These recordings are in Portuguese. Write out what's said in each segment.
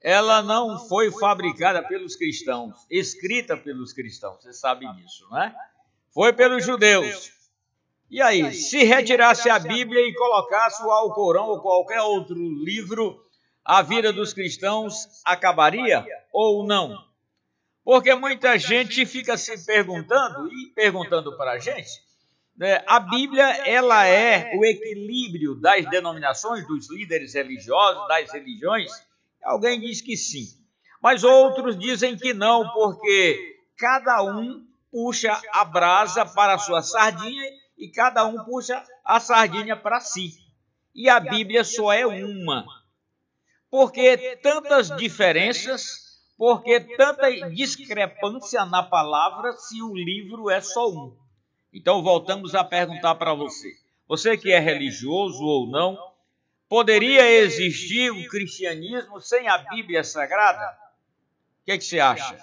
ela não foi fabricada pelos cristãos, escrita pelos cristãos, você sabe disso, não é? Foi pelos judeus. E aí, se retirasse a Bíblia e colocasse o Alcorão ou qualquer outro livro, a vida dos cristãos acabaria ou não? Porque muita gente fica se perguntando e perguntando para a gente, né? A Bíblia, ela é o equilíbrio das denominações, dos líderes religiosos, das religiões? Alguém diz que sim, mas outros dizem que não, porque cada um puxa a brasa para a sua sardinha e cada um puxa a sardinha para si. E a Bíblia só é uma. Por que tantas diferenças? Por que tanta discrepância na palavra se o livro é só um? Então voltamos a perguntar para você. Você que é religioso ou não, poderia existir o cristianismo sem a Bíblia Sagrada? O que você acha?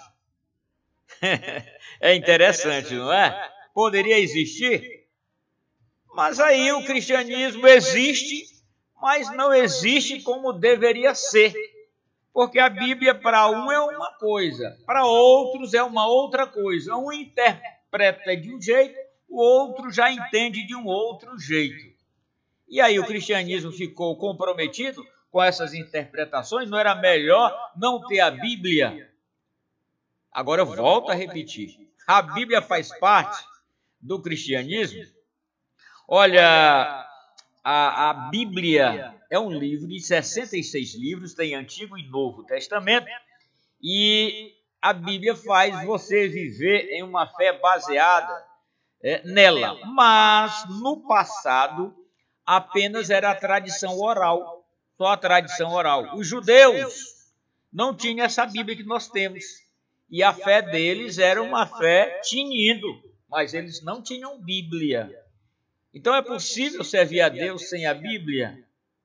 É interessante, não é? Poderia existir? Mas aí o cristianismo existe, mas não existe como deveria ser. Porque a Bíblia para um é uma coisa, para outros é uma outra coisa. Um interpreta de um jeito, o outro já entende de um outro jeito. E aí o cristianismo ficou comprometido com essas interpretações? Não era melhor não ter a Bíblia? Agora eu volto a repetir. A Bíblia faz parte do cristianismo? Olha, a Bíblia é um livro de 66 livros, tem Antigo e Novo Testamento, e a Bíblia faz você viver em uma fé baseada nela. Mas, no passado, apenas era a tradição oral, só a tradição oral. Os judeus não tinham essa Bíblia que nós temos, e a fé deles era uma fé tinindo, mas eles não tinham Bíblia. Então é possível servir a Deus sem a Bíblia?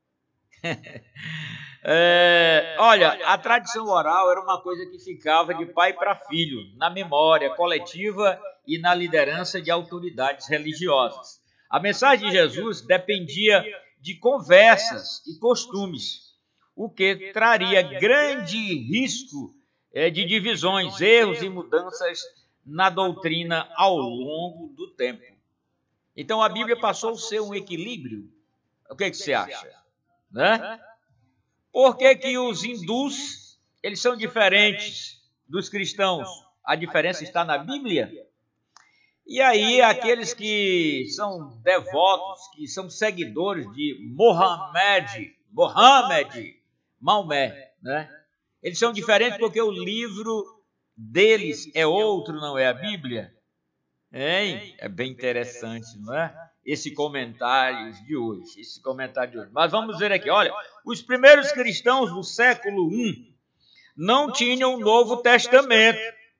Olha, a tradição oral era uma coisa que ficava de pai para filho, na memória coletiva e na liderança de autoridades religiosas. A mensagem de Jesus dependia de conversas e costumes, o que traria grande risco de divisões, erros e mudanças na doutrina ao longo do tempo. Então a Bíblia passou a ser um equilíbrio. O que você acha? Né? Por que os hindus eles são diferentes dos cristãos? A diferença está na Bíblia? E aí aqueles que são devotos, que são seguidores de Maomé, né? Eles são diferentes porque o livro deles é outro, não é a Bíblia? Hein? É bem interessante, não é? Esse comentário de hoje. Mas vamos ver aqui, olha, os primeiros cristãos do século I não tinham o Novo Testamento.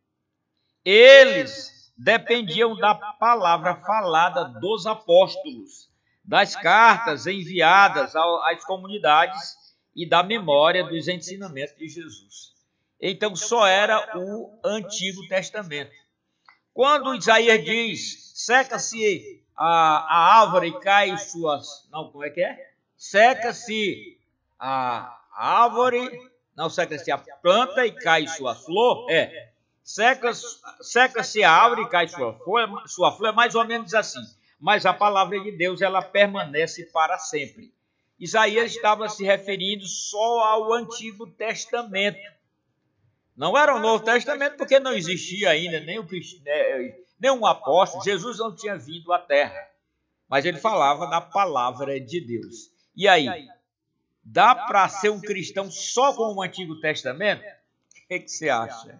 Eles dependiam da palavra falada dos apóstolos, das cartas enviadas às comunidades e da memória dos ensinamentos de Jesus. Então só era o Antigo Testamento. Quando Isaías diz, seca-se a árvore e cai suas... Não, como é que é? Seca-se a árvore... Não, seca-se a planta e cai sua flor. Seca-se a árvore e cai sua flor. É mais ou menos assim. Mas a palavra de Deus, ela permanece para sempre. Isaías estava se referindo só ao Antigo Testamento. Não era o Novo Testamento porque não existia ainda nenhum apóstolo. Jesus não tinha vindo à Terra. Mas ele falava da palavra de Deus. E aí, dá para ser um cristão só com o Antigo Testamento? O que você acha?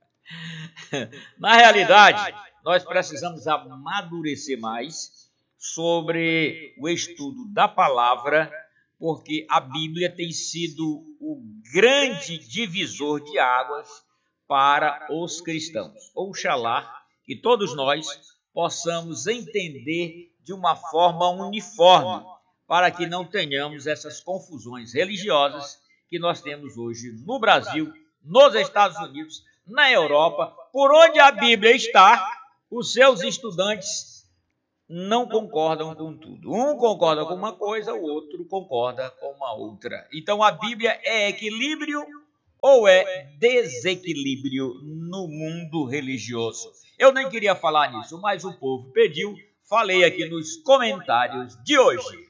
Na realidade, nós precisamos amadurecer mais sobre o estudo da palavra, porque a Bíblia tem sido o grande divisor de águas para os cristãos. Oxalá que todos nós possamos entender de uma forma uniforme, para que não tenhamos essas confusões religiosas que nós temos hoje no Brasil, nos Estados Unidos, na Europa, por onde a Bíblia está, os seus estudantes não concordam com tudo. Um concorda com uma coisa, o outro concorda com uma outra. Então a Bíblia é equilíbrio ou é desequilíbrio no mundo religioso? Eu nem queria falar nisso, mas o povo pediu, falei aqui nos comentários de hoje.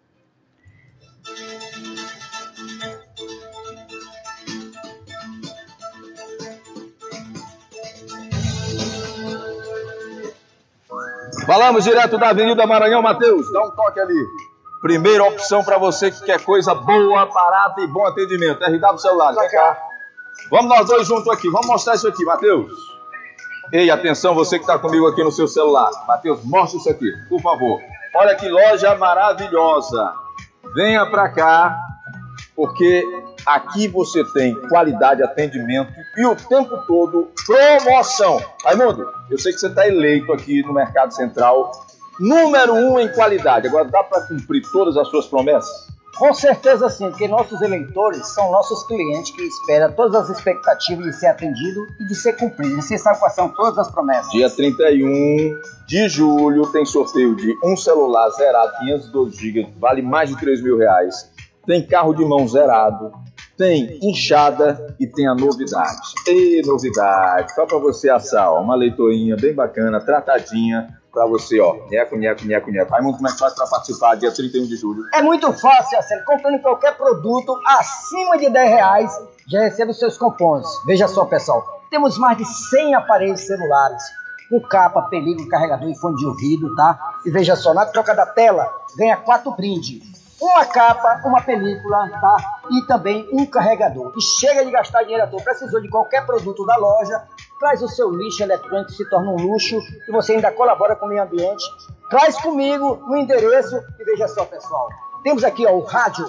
Falamos direto da Avenida Maranhão, Matheus, dá um toque ali. Primeira opção para você que quer coisa boa, barata e bom atendimento. RW Celulares, vem cá. Vamos nós dois juntos aqui, vamos mostrar isso aqui, Matheus. Ei, atenção, você que está comigo aqui no seu celular. Matheus, mostra isso aqui, por favor. Olha que loja maravilhosa. Venha para cá, porque aqui você tem qualidade, atendimento e o tempo todo promoção. Raimundo, eu sei que você está eleito aqui no Mercado Central, número 1 em qualidade. Agora, dá para cumprir todas as suas promessas? Com certeza sim, porque nossos eleitores são nossos clientes que esperam todas as expectativas de ser atendido e de ser cumprido. E você sabe quais são todas as promessas. Dia 31 de julho tem sorteio de um celular zerado, 512 GB, vale mais de R$3.000. Tem carro de mão zerado, tem enxada e tem a novidade. E novidade, só para você assar, ó, uma leitoinha bem bacana, tratadinha, para você, ó, nheco. Raimundo, como é que faz para participar dia 31 de julho? É muito fácil, Marcelo. Comprando qualquer produto acima de R$10, já recebe os seus cupons. Veja só, pessoal, temos mais de 100 aparelhos celulares, com capa, película, carregador e fone de ouvido, tá? E veja só, na troca da tela, ganha 4 brindes. Uma capa, uma película, tá? E também um carregador. E chega de gastar dinheiro à toa. Precisou de qualquer produto da loja, traz o seu lixo eletrônico, que se torna um luxo, e você ainda colabora com o meio ambiente. Traz comigo no endereço, e veja só, pessoal. Temos aqui, ó, o rádio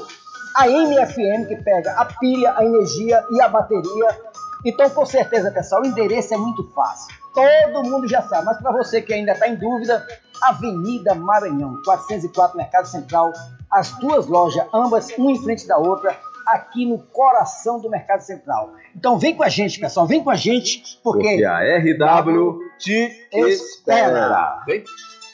AM/FM, que pega a pilha, a energia e a bateria. Então, com certeza, pessoal, o endereço é muito fácil. Todo mundo já sabe, mas para você que ainda está em dúvida, Avenida Maranhão, 404, Mercado Central, as duas lojas, ambas, uma em frente da outra, aqui no coração do Mercado Central. Então vem com a gente, pessoal, vem com a gente, porque a RW te espera. Vem.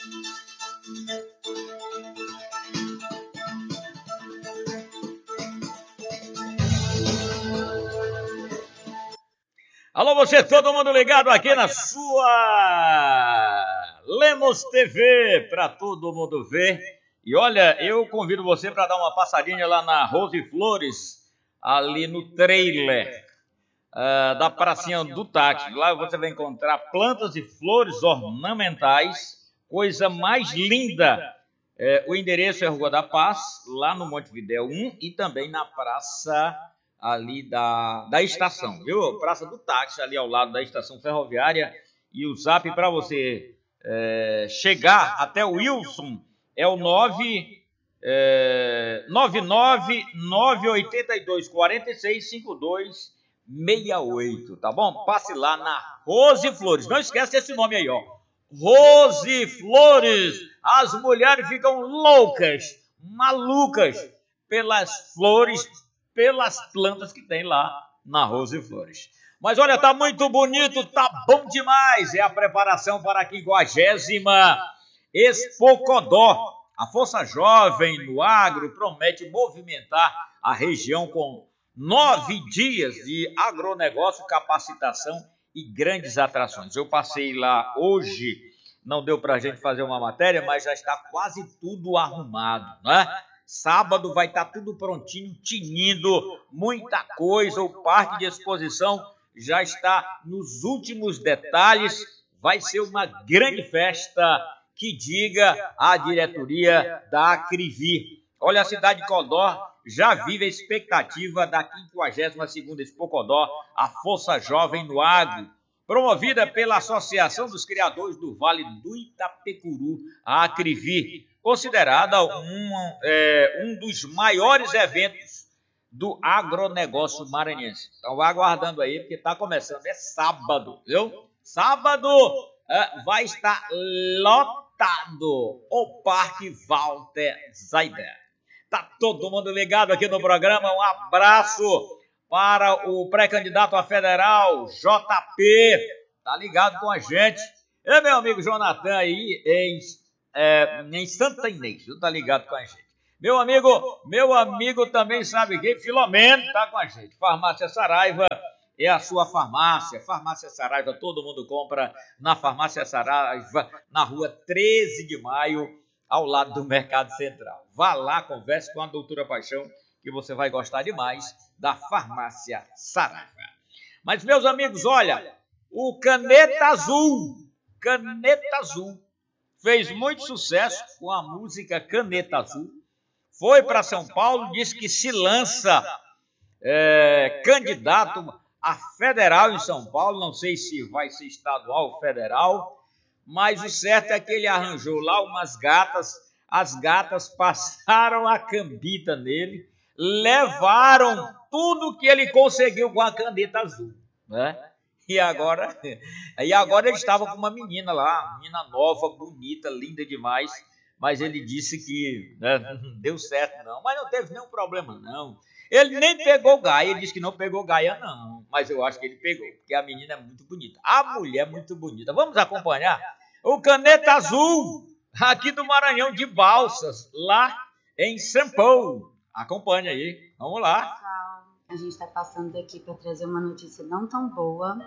Alô, você, todo mundo ligado aqui na sua Lemos TV, para todo mundo ver. E olha, eu convido você para dar uma passadinha lá na Rose Flores, ali no trailer da pracinha do táxi. Lá você vai encontrar plantas e flores ornamentais, coisa mais linda. O endereço é Rua da Paz, lá no Montevidéu 1 e também na praça ali da estação, viu? Praça do táxi, ali ao lado da estação ferroviária. E o zap para você chegar até o Wilson é o 99982465268, tá bom? Passe lá na Rose Flores. Não esquece esse nome aí, ó. Rose Flores. As mulheres ficam loucas, malucas pelas flores, pelas plantas que tem lá na Rose Flores. Mas olha, tá muito bonito, tá bom demais. É a preparação para a 50ª Expo Codó. A Força Jovem no Agro promete movimentar a região com 9 dias de agronegócio, capacitação e grandes atrações. Eu passei lá hoje, não deu para a gente fazer uma matéria, mas já está quase tudo arrumado, né? Sábado vai estar tudo prontinho, tinindo, muita coisa. O parque de exposição já está nos últimos detalhes. Vai ser uma grande festa, que diga a diretoria da Acrivi. Olha, a cidade de Codó já vive a expectativa da 52ª Expo Codó, a Força Jovem no Agro, promovida pela Associação dos Criadores do Vale do Itapecuru, a Acrivi, considerada um dos maiores eventos do agronegócio maranhense. Então, aguardando aí, porque está começando, é sábado, viu? Sábado vai estar lotado o Parque Walter Zaider. Tá todo mundo ligado aqui no programa. Um abraço para o pré-candidato a federal, JP. Tá ligado com a gente. E meu amigo Jonathan aí em Santa Inês, tá ligado com a gente. Meu amigo também sabe quem? Filomeno está com a gente. Farmácia Saraiva é a sua farmácia. Farmácia Saraiva, todo mundo compra na Farmácia Saraiva, na rua 13 de maio, ao lado do Mercado Central. Vá lá, converse com a doutora Paixão, que você vai gostar demais da Farmácia Saraiva. Mas, meus amigos, olha, o Caneta Azul, fez muito sucesso com a música Caneta Azul. Foi para São Paulo, disse que se lança candidato a federal em São Paulo, não sei se vai ser estadual ou federal, mas o certo é que ele arranjou lá umas gatas, as gatas passaram a cambita nele, levaram tudo que ele conseguiu com a caneta azul, né? E agora ele estava com uma menina lá, menina nova, bonita, linda demais, mas ele disse que não deu certo não, mas não teve nenhum problema não. Ele nem pegou gaia, ele disse que não pegou gaia não, mas eu acho que ele pegou, porque a menina é muito bonita, a mulher é muito bonita. Vamos acompanhar o Caneta Azul, aqui do Maranhão de Balsas, lá em São Paulo. Acompanha aí, vamos lá. Pessoal, a gente está passando aqui para trazer uma notícia não tão boa,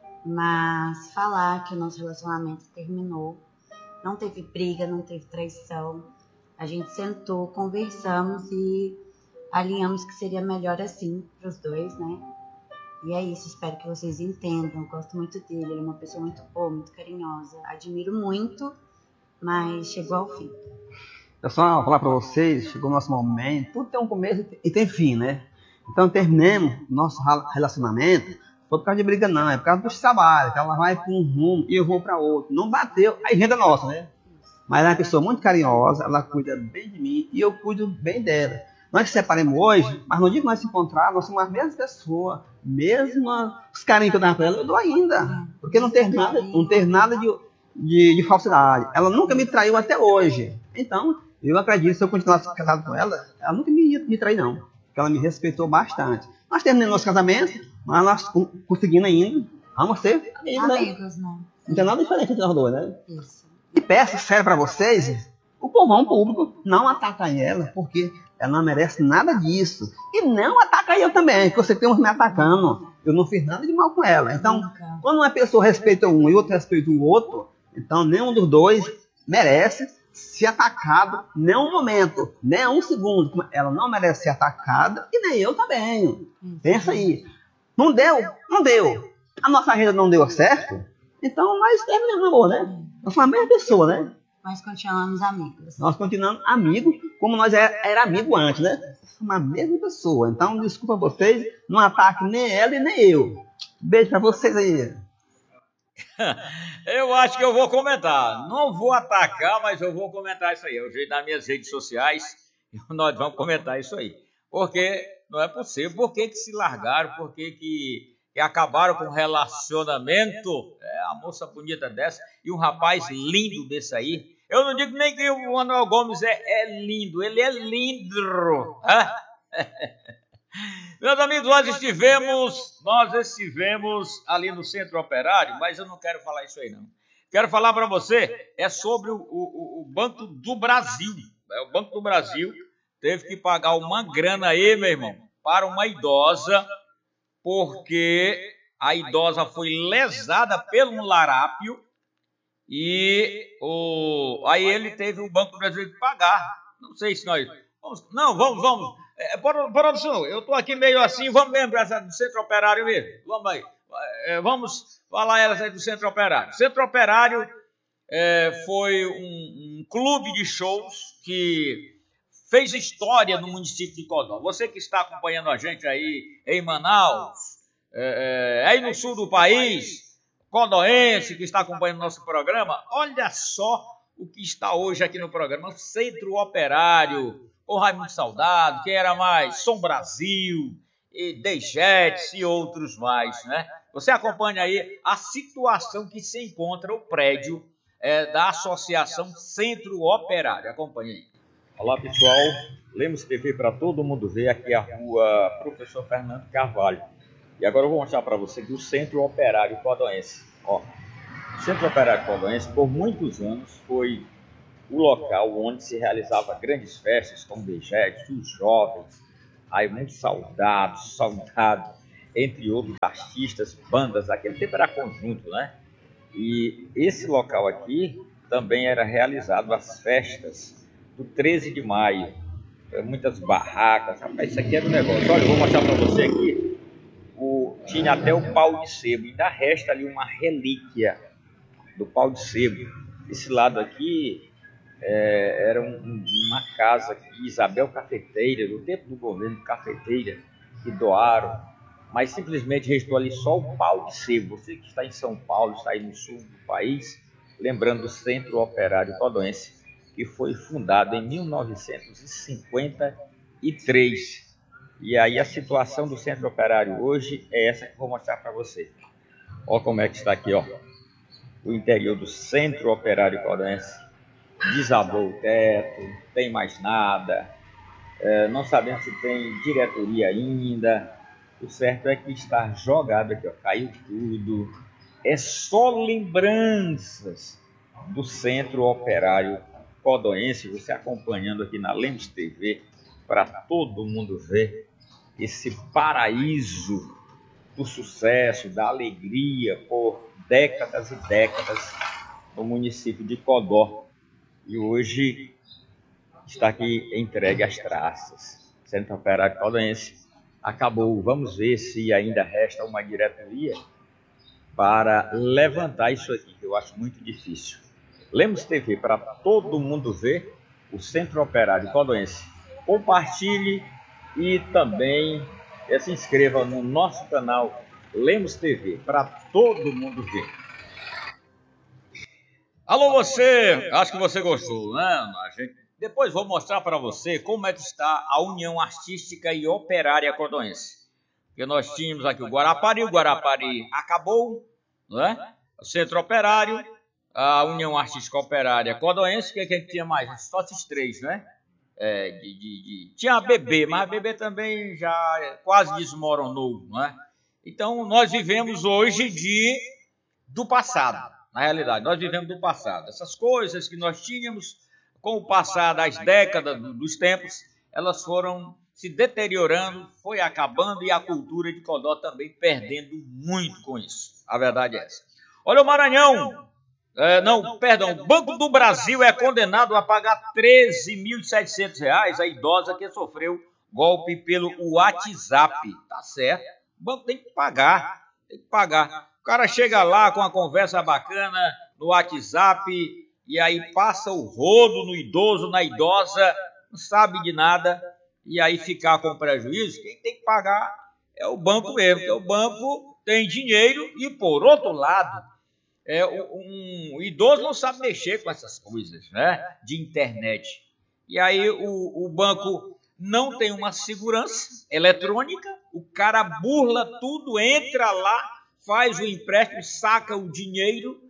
mas falar que o nosso relacionamento terminou. Não teve briga, não teve traição. A gente sentou, conversamos e alinhamos que seria melhor assim para os dois, né? E é isso, espero que vocês entendam. Eu gosto muito dele, ele é uma pessoa muito boa, muito carinhosa. Admiro muito, mas chegou ao fim. Eu só falar para vocês, chegou o nosso momento, tudo tem um começo e tem fim, né? Então terminemos nosso relacionamento, não foi por causa de briga não, é por causa do trabalho, que ela vai para um rumo e eu vou para outro. Não bateu, a agenda é nossa, né? Mas ela é uma pessoa muito carinhosa, ela cuida bem de mim e eu cuido bem dela. Nós se separamos hoje, mas no dia que nós se encontrarmos, nós somos as mesmas pessoas, mesmo os carinhos que eu dava para ela, eu dou ainda. Porque não tem nada de falsidade. Ela nunca me traiu até hoje. Então, eu acredito que se eu continuasse casado com ela, ela nunca me traiu não. Porque ela me respeitou bastante. Nós terminamos nosso casamento, mas nós conseguimos ainda, vamos ser amigos, né? Não tem nada diferente entre nós dois, né? Isso. E peço sério para vocês, o povão público não atacar ela, porque ela não merece nada disso. E não atacar eu também, porque você tem uns me atacando. Eu não fiz nada de mal com ela. Então, quando uma pessoa respeita um e outro respeita o outro, então nenhum dos dois merece ser atacado nem um momento, nem um segundo. Ela não merece ser atacada e nem eu também. Pensa aí. Não deu. A nossa agenda não deu certo, então nós terminamos o amor, né? Nós somos a mesma pessoa, né? Nós continuamos amigos. Nós continuamos amigos, como nós era amigo antes, né? Somos a mesma pessoa. Então, desculpa vocês, não ataque nem ela e nem eu. Beijo pra vocês aí. Eu acho que eu vou comentar. Não vou atacar, mas eu vou comentar isso aí. É o jeito das minhas redes sociais. Nós vamos comentar isso aí. Porque não é possível. Por que se largaram? Por que acabaram com um relacionamento? A moça bonita dessa e um rapaz lindo desse aí. Eu não digo nem que o Manuel Gomes é lindo. Ele é lindo. Meus amigos, nós estivemos ali no Centro Operário, mas eu não quero falar isso aí não. Quero falar para você, sobre o Banco do Brasil. O Banco do Brasil teve que pagar uma grana aí, meu irmão, para uma idosa, porque a idosa foi lesada pelo larápio e aí ele teve o Banco do Brasil que pagar. Não sei se nós... Vamos. Produção, eu estou aqui meio assim, vamos lembrar do Centro Operário mesmo. Vamos aí. Vamos falar elas aí do Centro Operário. Centro Operário foi um clube de shows que fez história no município de Codó. Você que está acompanhando a gente aí em Manaus, aí no sul do país, codoense que está acompanhando nosso programa, olha só o que está hoje aqui no programa. Centro Operário, o Raimundo Saudado, quem era mais? Som Brasil, e Dejetes e outros mais, né? Você acompanha aí a situação que se encontra o prédio da Associação Centro Operário. Acompanhe aí. Olá, pessoal. Lemos TV para todo mundo ver. Aqui é a rua Professor Fernando Carvalho. E agora eu vou mostrar para você que o Centro Operário Codoense. O Centro Operário Codoense, por muitos anos, foi o local onde se realizava grandes festas, como Bejeques, os jovens, Raimundo Saudado, entre outros artistas, bandas, naquele tempo era conjunto, né? E esse local aqui também era realizado as festas do 13 de maio, muitas barracas, rapaz, isso aqui era um negócio. Olha, eu vou mostrar para você aqui, tinha até o pau de sebo, ainda resta ali uma relíquia do pau de sebo. Esse lado aqui era uma casa que Isabel Cafeteira, do tempo do governo Cafeteira, que doaram, mas simplesmente restou ali só o pau de sebo. Você que está em São Paulo, está aí no sul do país, lembrando do Centro Operário Codonense, que foi fundado em 1953. E aí a situação do Centro Operário hoje é essa que eu vou mostrar para você. Olha como é que está aqui, ó. O interior do Centro Operário Codonense. Desabou o teto, não tem mais nada. Não sabemos se tem diretoria ainda. O certo é que está jogado aqui, ó, caiu tudo. É só lembranças do Centro Operário Codonense, você acompanhando aqui na Lemos TV, para todo mundo ver esse paraíso do sucesso, da alegria por décadas e décadas no município de Codó. E hoje está aqui entregue às traças. Centro Operário Codonense acabou. Vamos ver se ainda resta uma diretoria para levantar isso aqui, que eu acho muito difícil. Lemos TV para todo mundo ver, o Centro Operário Codonense. Compartilhe e também se inscreva no nosso canal Lemos TV para todo mundo ver. Alô você, acho que você gostou, né? Depois vou mostrar para você como é que está a União Artística e Operária Codonense. Porque nós tínhamos aqui o Guarapari acabou, né? O Centro Operário, a União Artística Operária Codonense, que a gente tinha mais? Só esses três, né? Tinha a BB, mas a BB também já quase desmoronou, né? Então nós vivemos hoje do passado, na realidade, nós vivemos do passado. Essas coisas que nós tínhamos, com o passar das décadas, dos tempos, elas foram se deteriorando, foi acabando e a cultura de Codó também perdendo muito com isso. A verdade é essa. Olha o Maranhão, o Banco do Brasil é condenado a pagar R$13.700 à idosa que sofreu golpe pelo WhatsApp. Tá certo, o banco tem que pagar, O cara chega lá com uma conversa bacana no WhatsApp e aí passa o rodo no idoso, na idosa, não sabe de nada, e aí ficar com prejuízo. Quem tem que pagar é o banco mesmo, porque o banco tem dinheiro e, por outro lado, um idoso não sabe mexer com essas coisas, né, de internet. E aí o banco não tem uma segurança eletrônica, o cara burla tudo, entra lá, faz o empréstimo, saca o dinheiro,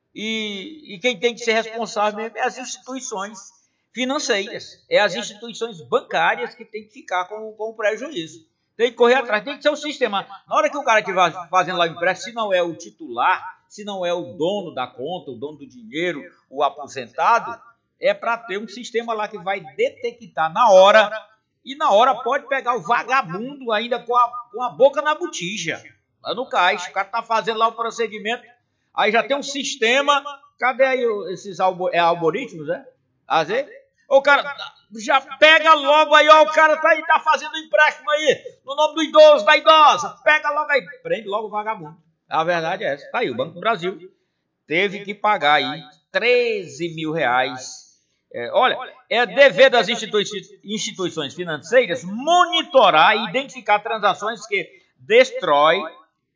e quem tem que ser responsável mesmo é as instituições financeiras, é as instituições bancárias que tem que ficar com o prejuízo. Tem que correr atrás, tem que ser o sistema. Na hora que o cara que vai fazendo lá o empréstimo, se não é o titular, se não é o dono da conta, o dono do dinheiro, o aposentado, é para ter um sistema lá que vai detectar na hora, e na hora pode pegar o vagabundo ainda com a boca na botija, lá no caixa. O cara está fazendo lá o procedimento, aí já tem um sistema. Cadê aí esses algoritmos, né? Às vezes, o cara já pega logo aí, ó, o cara tá fazendo empréstimo aí, no nome do idoso, da idosa, pega logo aí, prende logo o vagabundo. A verdade é essa. Tá aí, o Banco do Brasil teve que pagar aí R$13.000. Olha, é dever das instituições financeiras monitorar e identificar transações que destroem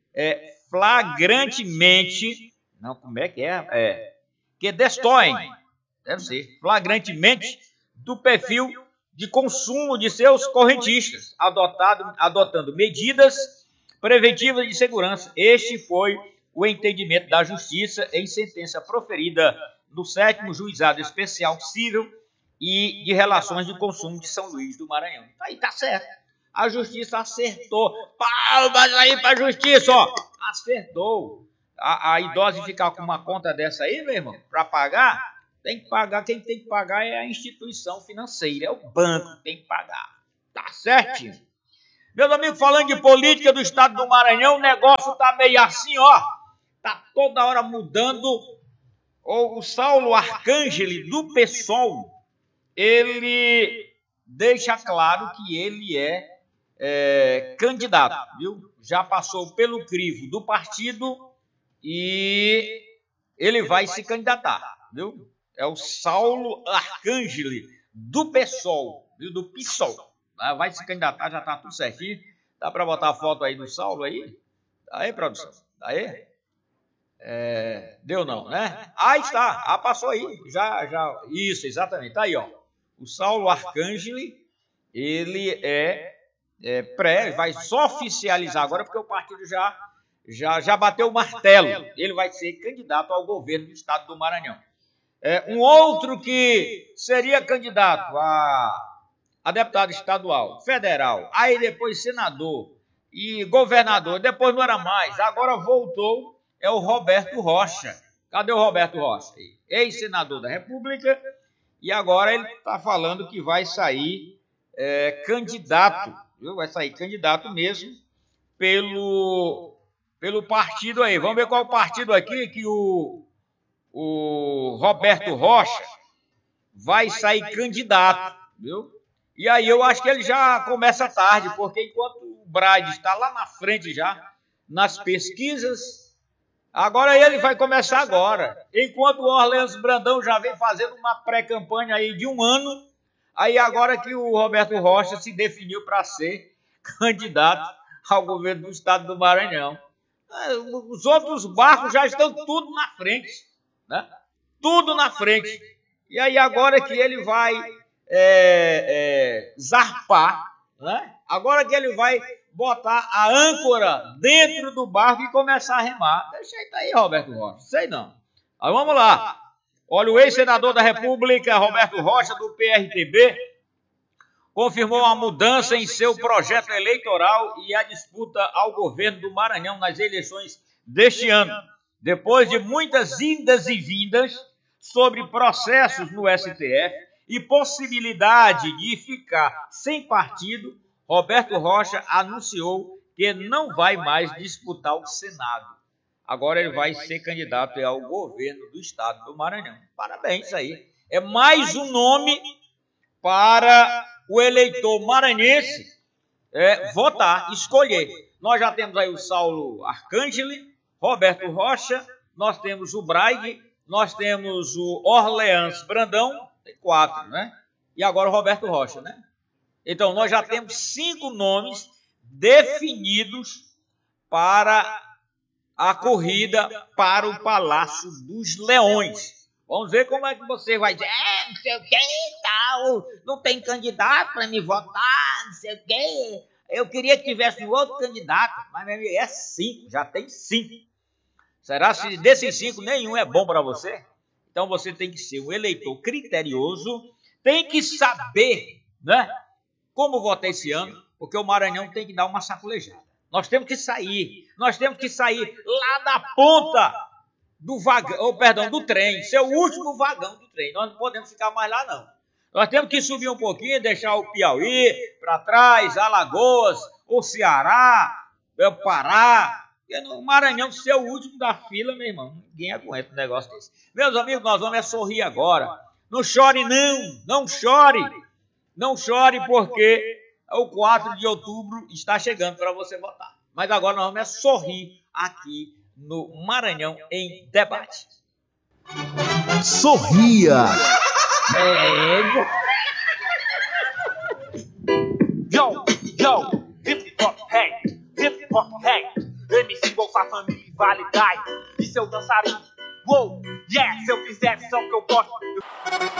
flagrantemente, não, como é que que destroem, deve ser, flagrantemente do perfil de consumo de seus correntistas, adotando medidas preventivas de segurança. Este foi o entendimento da Justiça em sentença proferida no 7º Juizado Especial Civil e de Relações de Consumo de São Luís do Maranhão. Aí tá certo. A Justiça acertou. Palmas aí pra Justiça, ó. Acertou. A idosa ficar com uma conta dessa aí, meu irmão, para pagar, Tem que pagar, quem tem que pagar é a instituição financeira, é o banco que tem que pagar. Tá certinho? Meus amigos, falando de política do estado do Maranhão, o negócio tá meio assim, ó. Tá toda hora mudando. O Saulo Arcangeli, do PSOL, ele deixa claro que ele é candidato, viu? Já passou pelo crivo do partido e ele vai se candidatar, viu? É o Saulo Arcangeli, do PSOL, viu? Do PSOL. Vai se candidatar, já tá tudo certinho. Dá para botar a foto aí do Saulo aí? Aí, produção. Aí? Deu não, né? Aí está, passou aí. Já. Isso, exatamente. Tá aí, ó. O Saulo Arcangeli, ele vai só oficializar agora, porque o partido já bateu o martelo. Ele vai ser candidato ao governo do estado do Maranhão. Um outro que seria candidato a deputado estadual, federal, aí depois senador e governador, depois não era mais, agora voltou, é o Roberto Rocha. Cadê o Roberto Rocha? Ex-senador da República, e agora ele está falando que vai sair candidato, viu? Vai sair candidato mesmo pelo partido aí. Vamos ver qual é o partido aqui que o Roberto Rocha vai sair candidato, viu? E aí eu acho que ele já começa tarde, porque enquanto o Braide está lá na frente já, nas pesquisas, agora ele vai começar agora. Enquanto o Orleans Brandão já vem fazendo uma pré-campanha aí de 1 ano, aí agora que o Roberto Rocha se definiu para ser candidato ao governo do estado do Maranhão. Os outros barcos já estão tudo na frente, né? Tudo na frente. E aí agora que ele vai zarpar, né? Agora que ele vai botar a âncora dentro do barco e começar a remar. Deixa aí, Roberto Rocha. Sei não. Mas vamos lá. Olha, o ex-senador da República, Roberto Rocha, do PRTB, confirmou uma mudança em seu projeto eleitoral e a disputa ao governo do Maranhão nas eleições deste ano. Depois de muitas indas e vindas sobre processos no STF e possibilidade de ficar sem partido, Roberto Rocha anunciou que não vai mais disputar o Senado. Agora ele vai ser candidato ao governo do estado do Maranhão. Parabéns aí. É mais um nome para o eleitor maranhense votar, escolher. Nós já temos aí o Saulo Arcangeli, Roberto Rocha, nós temos o Braide, nós temos o Orleans Brandão, tem 4, né? E agora o Roberto Rocha, né? Então, nós já temos 5 nomes definidos para a corrida para o Palácio dos Leões. Vamos ver como é que você vai dizer, não sei o que e tal, não tem candidato para me votar, não sei o que. Eu queria que tivesse um outro candidato, mas é 5, já tem 5. Será que desses 5 nenhum é bom para você? Então você tem que ser um eleitor criterioso, tem que saber, né, como votar esse ano, porque o Maranhão tem que dar uma sacolejada. Nós temos que sair lá da ponta do vagão, do trem, ser o último vagão do trem. Nós não podemos ficar mais lá, não. Nós temos que subir um pouquinho, deixar o Piauí para trás, Alagoas, o Ceará, o Pará. O Maranhão ser o último da fila, meu irmão, ninguém aguenta um negócio desse. Meus amigos, nós vamos sorrir agora. Não chore não chore. Não chore porque o 4 de outubro está chegando para você votar. Mas agora nós vamos sorrir aqui no Maranhão em Debate. Sorria! Yo, hip hop, hey, MC Bolsa Família e Vale Dai, e seu dançarino, wow, yeah, se eu fizesse só o que eu gosto.